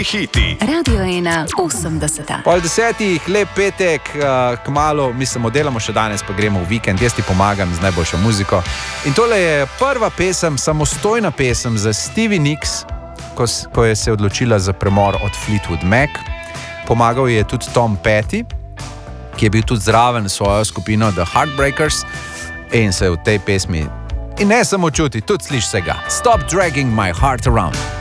Hiti. Radio 1, 80. Pol 10, lep petek, kmalu, mislim, delamo še danes, pa gremo v vikend, jaz ti pomagam z najboljšo muziko. In tole je prva pesem, samostojna pesem za Stevie Nicks, ko je se odločila za premor od Fleetwood Mac. Pomagal je tudi Tom Petty, ki je bil tudi zraven svojo skupino The Heartbreakers in se v tej pesmi, in ne samo čuti, tudi sliši se ga. Stop dragging my heart around.